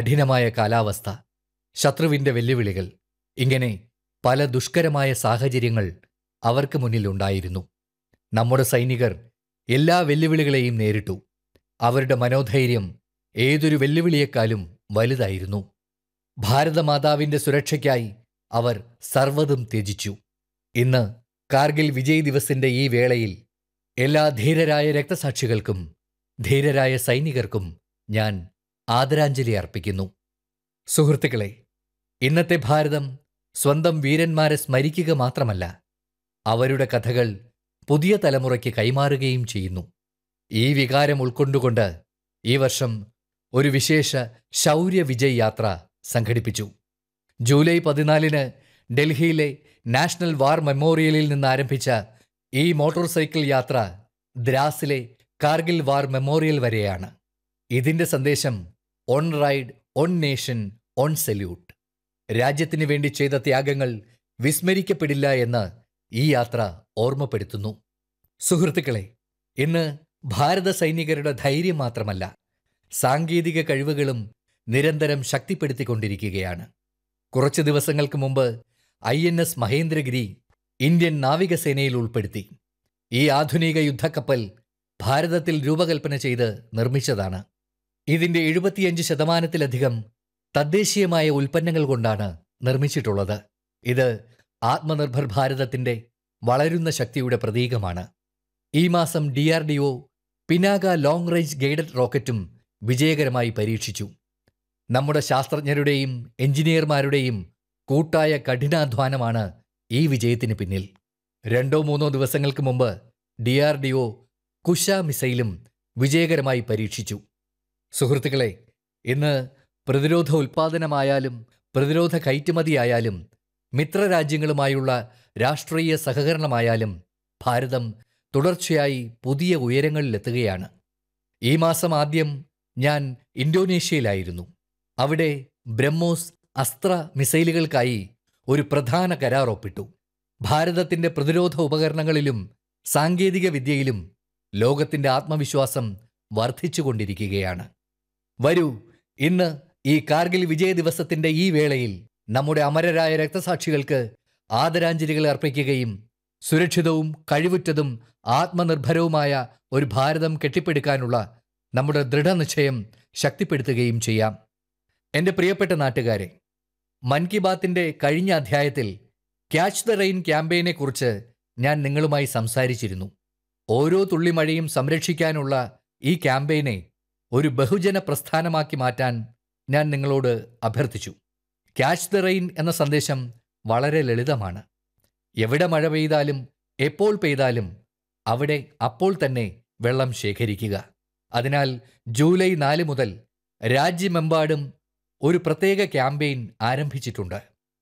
കഠിനമായ കാലാവസ്ഥ, ശത്രുവിൻ്റെ വെല്ലുവിളികൾ, ഇങ്ങനെ പല ദുഷ്കരമായ സാഹചര്യങ്ങൾ അവർക്ക് മുന്നിലുണ്ടായിരുന്നു. നമ്മുടെ സൈനികർ എല്ലാ വെല്ലുവിളികളെയും നേരിട്ടു. അവരുടെ മനോധൈര്യം ഏതൊരു വെല്ലുവിളിയേക്കാളും വലുതായിരുന്നു. ഭാരതമാതാവിൻ്റെ സുരക്ഷയ്ക്കായി അവർ സർവ്വതും ത്യജിച്ചു. ഇന്ന് കാർഗിൽ വിജയ് ദിവസിൻ്റെ ഈ വേളയിൽ എല്ലാ ധീരരായ രക്തസാക്ഷികൾക്കും ധീരരായ സൈനികർക്കും ഞാൻ ആദരാഞ്ജലി അർപ്പിക്കുന്നു. സുഹൃത്തുക്കളെ, ഇന്നത്തെ ഭാരതം സ്വന്തം വീരന്മാരെ സ്മരിക്കുക മാത്രമല്ല, അവരുടെ കഥകൾ പുതിയ തലമുറയ്ക്ക് കൈമാറുകയും ചെയ്യുന്നു. ഈ വികാരം ഉൾക്കൊണ്ടുകൊണ്ട് ഈ വർഷം ഒരു വിശേഷ ശൗര്യ വിജയ് യാത്ര സംഘടിപ്പിച്ചു. ജൂലൈ 14 ഡൽഹിയിലെ നാഷണൽ വാർ മെമ്മോറിയലിൽ നിന്ന് ആരംഭിച്ച ഈ മോട്ടോർ സൈക്കിൾ യാത്ര ദ്രാസിലെ കാർഗിൽ വാർ മെമ്മോറിയൽ വരെയാണ്. ഇതിൻ്റെ സന്ദേശം on ride, on nation, on salute. രാജ്യത്തിനു വേണ്ടി ചെയ്ത ത്യാഗങ്ങൾ വിസ്മരിക്കപ്പെടില്ല എന്ന് ഈ യാത്ര ഓർമ്മപ്പെടുത്തുന്നു. സുഹൃത്തുക്കളെ, ഇന്ന് ഭാരത സൈനികരുടെ ധൈര്യം മാത്രമല്ല, സാങ്കേതിക കഴിവുകളും നിരന്തരം ശക്തിപ്പെടുത്തിക്കൊണ്ടിരിക്കുകയാണ്. കുറച്ച് ദിവസങ്ങൾക്ക് മുമ്പ് INS മഹേന്ദ്രഗിരി ഇന്ത്യൻ നാവികസേനയിൽ ഉൾപ്പെടുത്തി. ഈ ആധുനിക യുദ്ധക്കപ്പൽ ഭാരതത്തിൽ രൂപകൽപ്പന ചെയ്ത് നിർമ്മിച്ചതാണ്. ഇതിൻ്റെ 75% തദ്ദേശീയമായ ഉൽപ്പന്നങ്ങൾ കൊണ്ടാണ് നിർമ്മിച്ചിട്ടുള്ളത്. ഇത് ആത്മനിർഭർ ഭാരതത്തിൻ്റെ വളരുന്ന ശക്തിയുടെ പ്രതീകമാണ്. ഈ മാസം DRDO Pinaka long range guided റോക്കറ്റും വിജയകരമായി പരീക്ഷിച്ചു. നമ്മുടെ ശാസ്ത്രജ്ഞരുടെയും എഞ്ചിനീയർമാരുടെയും കൂട്ടായ കഠിനാധ്വാനമാണ് ഈ വിജയത്തിന് പിന്നിൽ. 2-3 ദിവസങ്ങൾക്ക് മുമ്പ് DRDO കുശ മിസൈലും വിജയകരമായി പരീക്ഷിച്ചു. സുഹൃത്തുക്കളെ, ഇന്ന് പ്രതിരോധ ഉൽപ്പാദനമായാലും പ്രതിരോധ കയറ്റുമതിയായാലും മിത്രരാജ്യങ്ങളുമായുള്ള രാഷ്ട്രീയ സഹകരണമായാലും ഭാരതം തുടർച്ചയായി പുതിയ ഉയരങ്ങളിലെത്തുകയാണ്. ഈ മാസം ആദ്യം ഞാൻ ഇന്തോനേഷ്യയിലായിരുന്നു. അവിടെ ബ്രഹ്മോസ് അസ്ത്ര മിസൈലുകൾക്കായി ഒരു പ്രധാന കരാർ ഒപ്പിട്ടു. ഭാരതത്തിൻ്റെ പ്രതിരോധ ഉപകരണങ്ങളിലും സാങ്കേതിക വിദ്യയിലും ലോകത്തിൻ്റെ ആത്മവിശ്വാസം വർദ്ധിച്ചുകൊണ്ടിരിക്കുകയാണ്. വരൂ, ഇന്ന് ഈ കാർഗിൽ വിജയ ദിവസത്തിൻ്റെ ഈ വേളയിൽ നമ്മുടെ അമരരായ രക്തസാക്ഷികൾക്ക് ആദരാഞ്ജലികൾ അർപ്പിക്കുകയും സുരക്ഷിതവും കഴിവുറ്റതും ആത്മനിർഭരവുമായ ഒരു ഭാരതം കെട്ടിപ്പടുക്കാനുള്ള നമ്മുടെ ദൃഢനിശ്ചയം ശക്തിപ്പെടുത്തുകയും ചെയ്യാം. എൻ്റെ പ്രിയപ്പെട്ട നാട്ടുകാരെ, മൻ കി ബാത്തിൻ്റെ കഴിഞ്ഞ അധ്യായത്തിൽ ക്യാച്ച് ദ റെയിൻ ക്യാമ്പയിനെക്കുറിച്ച് ഞാൻ നിങ്ങളുമായി സംസാരിച്ചിരുന്നു. ഓരോ തുള്ളി മഴയും സംരക്ഷിക്കാനുള്ള ഈ ക്യാമ്പയിനെ ഒരു ബഹുജന പ്രസ്ഥാനമാക്കി മാറ്റാൻ ഞാൻ നിങ്ങളോട് അഭ്യർത്ഥിച്ചു. ക്യാച്ച് ദ റെയിൻ എന്ന സന്ദേശം വളരെ ലളിതമാണ്. എവിടെ മഴ പെയ്താലും എപ്പോൾ പെയ്താലും അവിടെ അപ്പോൾ തന്നെ വെള്ളം ശേഖരിക്കുക. അതിനാൽ ജൂലൈ 4 മുതൽ രാജ്യമെമ്പാടും ഒരു പ്രത്യേക ക്യാമ്പയിൻ ആരംഭിച്ചിട്ടുണ്ട്.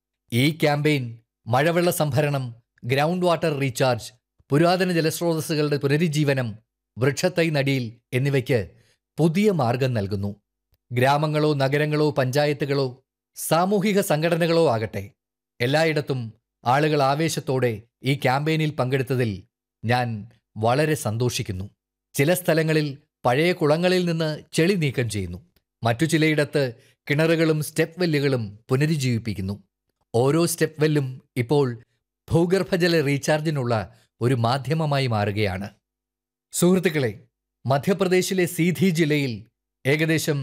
ഈ ക്യാമ്പയിൻ മഴവെള്ള സംഭരണം, ഗ്രൗണ്ട് വാട്ടർ റീചാർജ്, പുരാതന ജലസ്രോതസ്സുകളുടെ പുനരുജ്ജീവനം, വൃക്ഷത്തൈ നടീൽ എന്നിവയ്ക്ക് പുതിയ മാർഗം നൽകുന്നു. ഗ്രാമങ്ങളോ നഗരങ്ങളോ പഞ്ചായത്തുകളോ സാമൂഹിക സംഘടനകളോ ആകട്ടെ, എല്ലായിടത്തും ആളുകൾ ആവേശത്തോടെ ഈ ക്യാമ്പയിനിൽ പങ്കെടുത്തതിൽ ഞാൻ വളരെ സന്തോഷിക്കുന്നു. ചില സ്ഥലങ്ങളിൽ പഴയ കുളങ്ങളിൽ നിന്ന് ചെളി നീക്കം ചെയ്യുന്നു. മറ്റു ചിലയിടത്ത് കിണറുകളും സ്റ്റെപ്പ് വെല്ലുകളും പുനരുജ്ജീവിപ്പിക്കുന്നു. ഓരോ സ്റ്റെപ്പ് വെല്ലും ഇപ്പോൾ ഭൂഗർഭജല റീചാർജിനുള്ള ഒരു മാധ്യമമായി മാറുകയാണ്. സുഹൃത്തുക്കളെ, മധ്യപ്രദേശിലെ സീധി ജില്ലയിൽ ഏകദേശം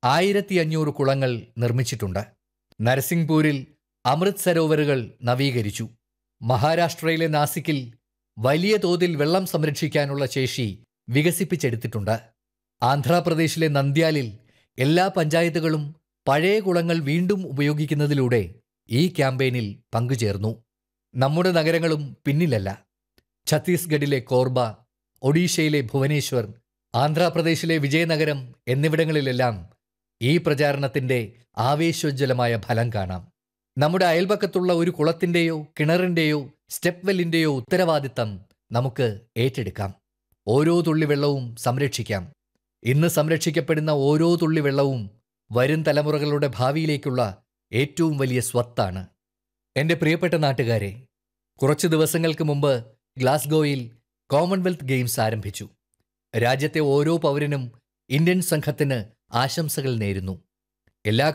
1500 കുളങ്ങൾ നിർമ്മിച്ചിട്ടുണ്ട്. നരസിംഗ്പൂരിൽ അമൃത് സരോവറുകൾ നവീകരിച്ചു. മഹാരാഷ്ട്രയിലെ നാസിക്കിൽ വലിയ തോതിൽ വെള്ളം സംരക്ഷിക്കാനുള്ള ശേഷി വികസിപ്പിച്ചെടുത്തിട്ടുണ്ട്. ആന്ധ്രാപ്രദേശിലെ നന്ദ്യാലിൽ എല്ലാ പഞ്ചായത്തുകളും പഴയ കുളങ്ങൾ വീണ്ടും ഉപയോഗിക്കുന്നതിലൂടെ ഈ ക്യാമ്പയിനിൽ പങ്കുചേർന്നു. നമ്മുടെ നഗരങ്ങളും പിന്നിലല്ല. ഛത്തീസ്ഗഡിലെ കോർബ, ഒഡീഷയിലെ ഭുവനേശ്വർ, ആന്ധ്രാപ്രദേശിലെ വിജയനഗരം എന്നിവിടങ്ങളിലെല്ലാം ഈ പ്രചാരണത്തിൻ്റെ ആവേശോജ്വലമായ ഫലം കാണാം. നമ്മുടെ അയൽപക്കത്തുള്ള ഒരു കുളത്തിൻ്റെയോ കിണറിൻ്റെയോ സ്റ്റെപ്പ് വെല്ലിൻ്റെയോ ഉത്തരവാദിത്തം നമുക്ക് ഏറ്റെടുക്കാം. ഓരോ തുള്ളി വെള്ളവും സംരക്ഷിക്കാം. ഇന്ന് സംരക്ഷിക്കപ്പെടുന്ന ഓരോ തുള്ളി വെള്ളവും വരും തലമുറകളുടെ ഭാവിയിലേക്കുള്ള ഏറ്റവും വലിയ സ്വത്താണ്. എൻ്റെ പ്രിയപ്പെട്ട നാട്ടുകാരെ, കുറച്ച് ദിവസങ്ങൾക്ക് മുമ്പ് ഗ്ലാസ്ഗോയിൽ കോമൺവെൽത്ത് ഗെയിംസ് ആരംഭിച്ചു. രാജ്യത്തെ ഓരോ പൗരനും ഇന്ത്യൻ സംഘത്തിന് ആശംസകൾ നേരുന്നു. എല്ലാ